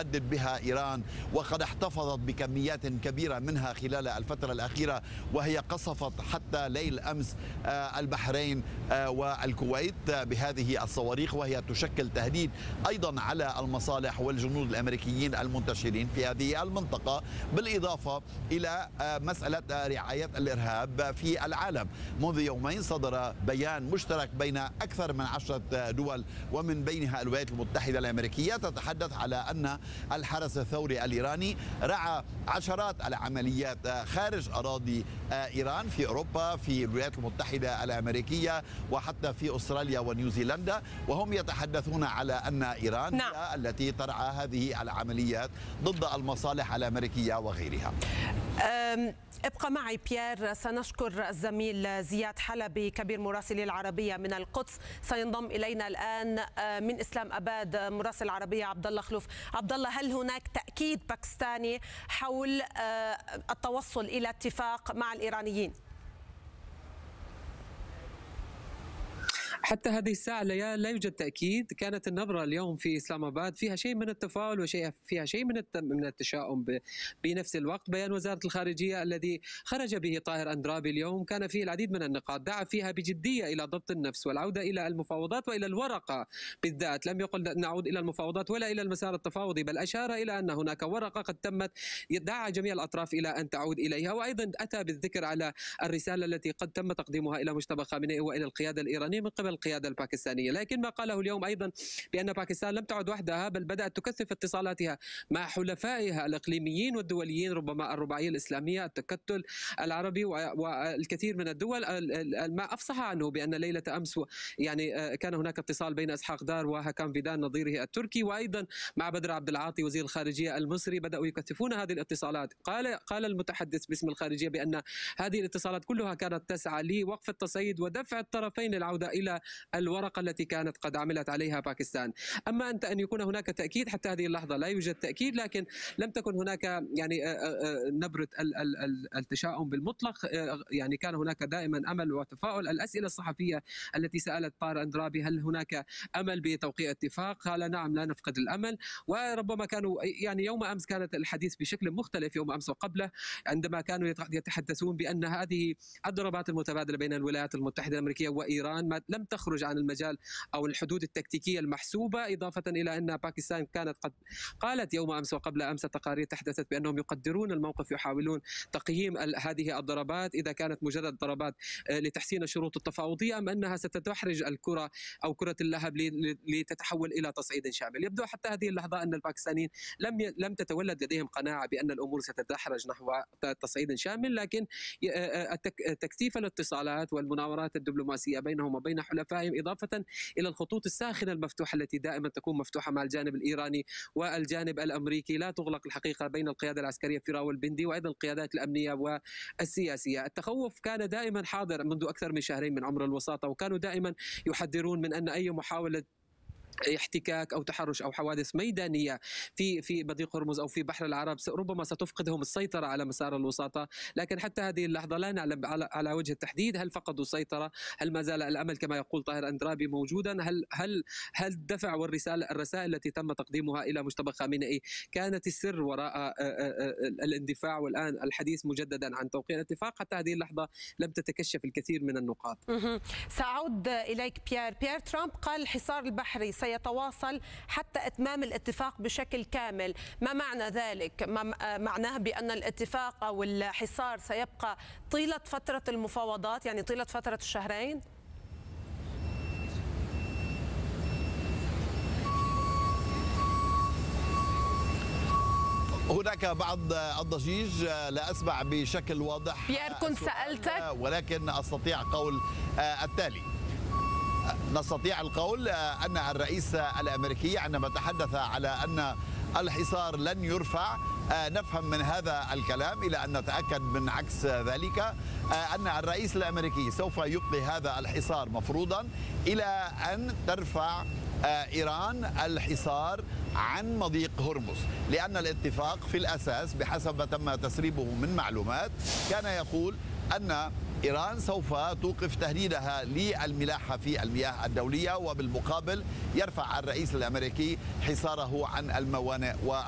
تهدد بها إيران، وقد احتفظت بكميات كبيرة منها خلال الفترة الأخيرة، وهي قصفت حتى ليل أمس البحرين والكويت بهذه الصواريخ، وهي تشكل تهديد أيضا على المصالح والجنود الأمريكيين المنتشرين في هذه المنطقة، بالإضافة إلى مسألة رعاية الإرهاب في العالم. منذ يومين صدر بيان مشترك بين أكثر من 10 دول ومن بينها الولايات المتحدة الأمريكية تتحدث على أن الحرس الثوري الإيراني رعى عشرات العمليات خارج أراضي إيران في أوروبا، في الولايات المتحدة الأمريكية، وحتى في أستراليا ونيوزيلندا، وهم يتحدثون على أن إيران هي التي ترعى هذه العمليات ضد المصالح الأمريكية وغيرها. ابقى معي بيير، سنشكر الزميل زياد حلبي كبير مراسلي العربية من القدس. سينضم إلينا الآن من إسلام أباد مراسل العربية عبد الله خلوف. عبد الله، هل هناك تأكيد باكستاني حول التوصل إلى اتفاق مع الإيرانيين؟ حتى هذه الساعة لا يوجد تأكيد. كانت النبرة اليوم في إسلام أباد فيها شيء من التفاؤل فيها شيء من التشاؤم بنفس الوقت. بيان وزارة الخارجية الذي خرج به طاهر أندرابي اليوم كان فيه العديد من النقاط دعا فيها بجدية إلى ضبط النفس والعودة إلى المفاوضات وإلى الورقة بالذات. لم يقل نعود إلى المفاوضات ولا إلى المسار التفاوضي، بل أشار إلى أن هناك ورقة قد تمت، دعا جميع الأطراف إلى أن تعود إليها، وأيضا أتى بالذكر على الرسالة التي قد تم تقديمها إلى مجتبى خامنئي وإلى القيادة الإيرانية من قبل القيادة الباكستانية. لكن ما قاله اليوم أيضا بأن باكستان لم تعد وحدها، بل بدأت تكثف اتصالاتها مع حلفائها الإقليميين والدوليين، ربما الرباعية الإسلامية، التكتل العربي والكثير من الدول. ما أفصح عنه بأن ليلة أمس يعني كان هناك اتصال بين إسحاق دار وهكام فيدان نظيره التركي، وأيضا مع بدر عبد العاطي وزير الخارجية المصري، بدأوا يكثفون هذه الاتصالات. قال المتحدث باسم الخارجية بأن هذه الاتصالات كلها كانت تسعى لوقف التصعيد ودفع الطرفين للعودة إلى الورقة التي كانت قد عملت عليها باكستان. أما أن يكون هناك تأكيد، حتى هذه اللحظة لا يوجد تأكيد، لكن لم تكن هناك يعني نبرة التشاؤم بالمطلق. يعني كان هناك دائما أمل وتفاؤل. الأسئلة الصحفية التي سألت طاهر أندرابي هل هناك أمل بتوقيع اتفاق، قال نعم لا نفقد الأمل. وربما كانوا يعني يوم أمس كانت الحديث بشكل مختلف، يوم أمس وقبله عندما كانوا يتحدثون بأن هذه الضربات المتبادلة بين الولايات المتحدة الأمريكية وإيران لم تخرج عن المجال أو الحدود التكتيكية المحسوبة، إضافة إلى أن باكستان كانت قد قالت يوم أمس وقبل أمس تقارير تحدثت بأنهم يقدرون الموقف، يحاولون تقييم هذه الضربات إذا كانت مجرد ضربات لتحسين الشروط التفاوضية أم أنها ستدحرج الكرة أو كرة اللهب لتتحول إلى تصعيد شامل. يبدو حتى هذه اللحظة أن الباكستانيين لم تتولد لديهم قناعة بأن الأمور ستتدحرج نحو تصعيد شامل، لكن تكثيف الاتصالات والمناورات الدبلوماسية بينهم وبين حلفائهم، إضافة إلى الخطوط الساخنة المفتوحة التي دائما تكون مفتوحة مع الجانب الإيراني والجانب الأمريكي، لا تغلق الحقيقة بين القيادة العسكرية في راولبندي وأيضا القيادات الأمنية والسياسية. التخوف كان دائما حاضر منذ أكثر من شهرين من عمر الوساطة، وكانوا دائما يحذرون من أن أي محاولة احتكاك او تحرش او حوادث ميدانيه في مضيق هرمز او في بحر العرب ربما ستفقدهم السيطره على مسار الوساطه. لكن حتى هذه اللحظه لا نعلم على وجه التحديد هل فقدوا السيطره، هل ما زال الامل كما يقول طاهر أندرابي موجودا، هل الدفع الرسائل التي تم تقديمها الى مجتبى خامنئي كانت السر وراء الاندفاع، والان الحديث مجددا عن توقيع الاتفاق. حتى هذه اللحظه لم تتكشف الكثير من النقاط. سأعود اليك بيير. ترامب قال الحصار البحري سيتواصل حتى إتمام الاتفاق بشكل كامل. ما معنى ذلك؟ معناه بأن الاتفاق أو الحصار سيبقى طيلة فترة المفاوضات، يعني طيلة فترة الشهرين؟ هناك بعض الضجيج لا أسمع بشكل واضح. بيير كنت سألتك، ولكن أستطيع قول التالي. نستطيع القول أن الرئيس الأمريكي عندما تحدث على أن الحصار لن يرفع، نفهم من هذا الكلام إلى أن نتأكد من عكس ذلك أن الرئيس الأمريكي سوف يبقي هذا الحصار مفروضا إلى أن ترفع إيران الحصار عن مضيق هرمز، لأن الاتفاق في الأساس بحسب ما تم تسريبه من معلومات كان يقول أن إيران سوف توقف تهديدها للملاحة في المياه الدولية، وبالمقابل يرفع الرئيس الأمريكي حصاره عن الموانئ